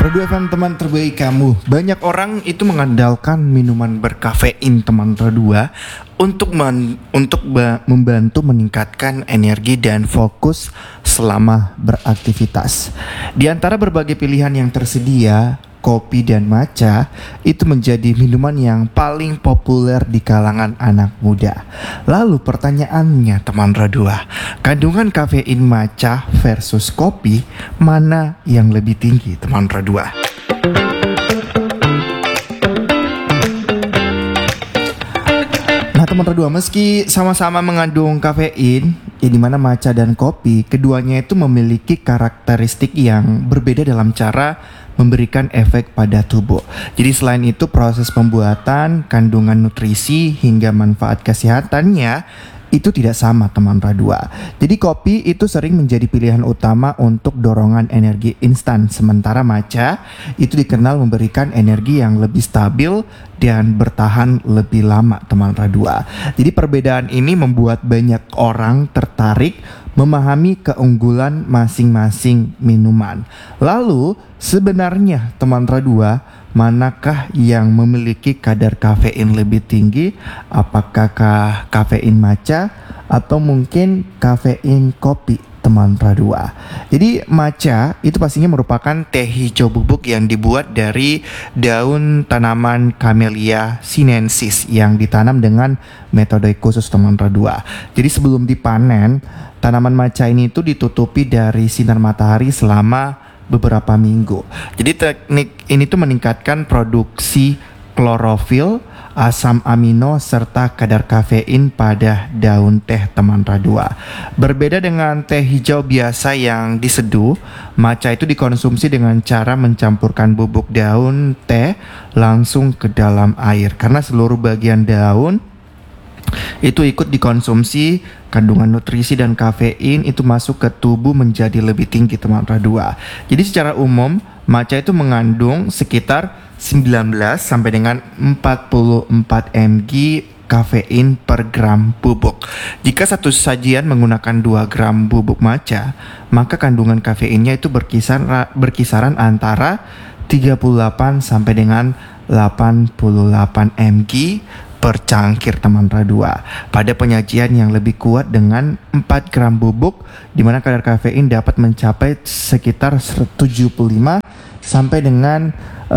Radu FM teman terbaik kamu. Banyak orang itu mengandalkan minuman berkafein teman Radua untuk membantu meningkatkan energi dan fokus selama beraktivitas. Di antara berbagai pilihan yang tersedia, kopi dan matcha itu menjadi minuman yang paling populer di kalangan anak muda. Lalu pertanyaannya teman Radua, kandungan kafein matcha versus kopi mana yang lebih tinggi teman Radua? Nah teman Radua, meski sama-sama mengandung kafein, di mana matcha dan kopi, keduanya itu memiliki karakteristik yang berbeda dalam cara memberikan efek pada tubuh. Jadi selain itu proses pembuatan, kandungan nutrisi hingga manfaat kesehatannya itu tidak sama teman Radua. Jadi kopi itu sering menjadi pilihan utama untuk dorongan energi instan, sementara matcha itu dikenal memberikan energi yang lebih stabil dan bertahan lebih lama teman Radua. Jadi perbedaan ini membuat banyak orang tertarik memahami keunggulan masing-masing minuman. Lalu sebenarnya teman Radua, manakah yang memiliki kadar kafein lebih tinggi? Apakah kafein matcha atau mungkin kafein kopi teman Radua? Jadi matcha itu pastinya merupakan teh hijau bubuk yang dibuat dari daun tanaman Camellia sinensis yang ditanam dengan metode khusus teman Radua. Jadi sebelum dipanen, tanaman matcha ini itu ditutupi dari sinar matahari selama beberapa minggu. Jadi teknik ini tuh meningkatkan produksi klorofil, asam amino, serta kadar kafein pada daun teh teman Radua. Berbeda dengan teh hijau biasa yang diseduh, matcha itu dikonsumsi dengan cara mencampurkan bubuk daun teh langsung ke dalam air. Karena seluruh bagian daun itu ikut dikonsumsi, kandungan nutrisi dan kafein itu masuk ke tubuh menjadi lebih tinggi teman Radua. Jadi secara umum matcha itu mengandung sekitar 19 sampai dengan 44 mg kafein per gram bubuk. Jika satu sajian menggunakan 2 gram bubuk matcha, maka kandungan kafeinnya itu berkisaran antara 38 sampai dengan 88 mg per cangkir teman Radua. Pada penyajian yang lebih kuat dengan 4 gram bubuk, di mana kadar kafein dapat mencapai sekitar 75 sampai dengan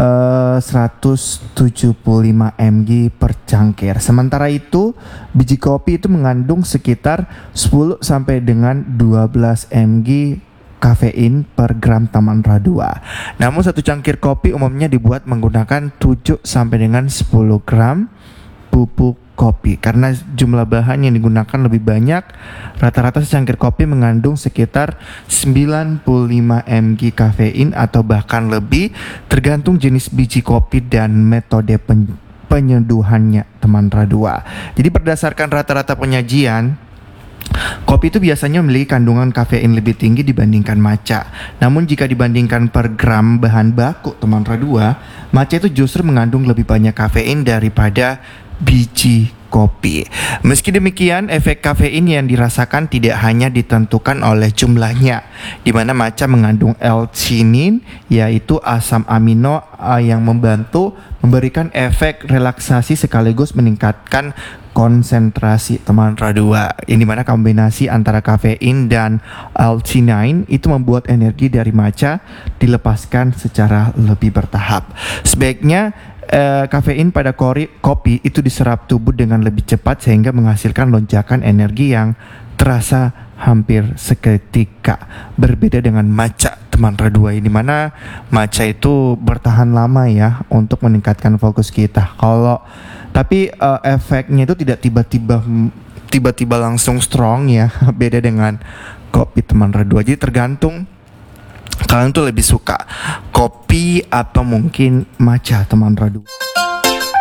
175 mg per cangkir. Sementara itu, biji kopi itu mengandung sekitar 10 sampai dengan 12 mg kafein per gram teman Radua. Namun satu cangkir kopi umumnya dibuat menggunakan 7 sampai dengan 10 gram bubuk kopi. Karena jumlah bahan yang digunakan lebih banyak, rata-rata secangkir kopi mengandung sekitar 95 mg kafein atau bahkan lebih, tergantung jenis biji kopi dan metode penyeduhannya teman Radua. Jadi berdasarkan rata-rata penyajian, kopi itu biasanya memiliki kandungan kafein lebih tinggi dibandingkan matcha. Namun jika dibandingkan per gram bahan baku teman Radua, matcha itu justru mengandung lebih banyak kafein daripada biji kopi. Meski demikian, efek kafein yang dirasakan tidak hanya ditentukan oleh jumlahnya, di mana matcha mengandung L-theanine, yaitu asam amino yang membantu memberikan efek relaksasi sekaligus meningkatkan konsentrasi teman Radua. Ini mana kombinasi antara kafein dan L-theanine itu membuat energi dari matcha dilepaskan secara lebih bertahap. Sebaiknya kafein pada kopi itu diserap tubuh dengan lebih cepat sehingga menghasilkan lonjakan energi yang terasa hampir seketika. Berbeda dengan matcha teman Radua, ini mana matcha itu bertahan lama ya untuk meningkatkan fokus kita. Tapi efeknya itu tidak tiba-tiba langsung strong ya. Beda dengan kopi teman Radua. Jadi tergantung kalian tuh lebih suka kopi atau mungkin matcha teman Radua.